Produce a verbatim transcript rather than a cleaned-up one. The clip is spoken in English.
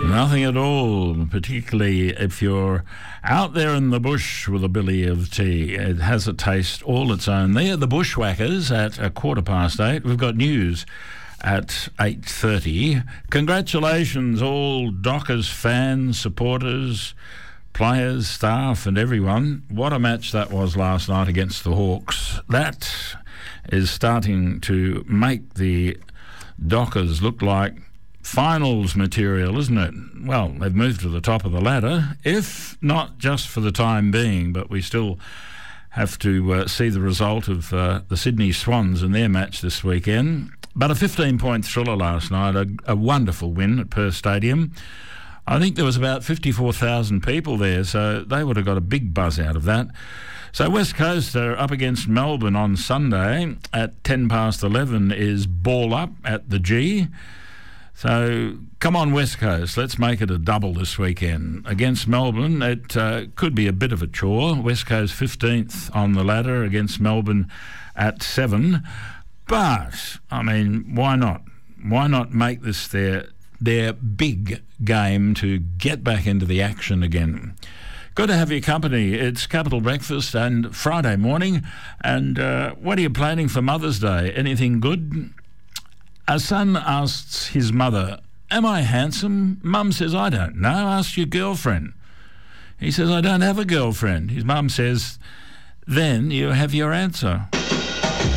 Nothing at all, particularly if you're out there in the bush with a billy of tea. It has a taste all its own. They are the Bushwhackers at a quarter past eight. We've got news at eight thirty. Congratulations, all Dockers fans, supporters, players, staff and everyone. What a match that was last night against the Hawks. That is starting to make the Dockers look like finals material, isn't it? Well, they've moved to the top of the ladder, if not just for the time being, but we still have to uh, see the result of uh, the Sydney Swans in their match this weekend. But a fifteen-point thriller last night, a, a wonderful win at Perth Stadium. I think there was about fifty-four thousand people there, so they would have got a big buzz out of that. So West Coast are up against Melbourne on Sunday at ten past eleven is Ball Up at the G. So come on West Coast, let's make it a double this weekend. Against Melbourne, it uh, could be a bit of a chore. West Coast fifteenth on the ladder against Melbourne at seven. But, I mean, why not? Why not make this their, their big game to get back into the action again? Good to have your company. It's Capital Breakfast and Friday morning. And uh, what are you planning for Mother's Day? Anything good? A son asks his mother, "Am I handsome?" Mum says, "I don't know. Ask your girlfriend." He says, "I don't have a girlfriend." His mum says, "Then you have your answer."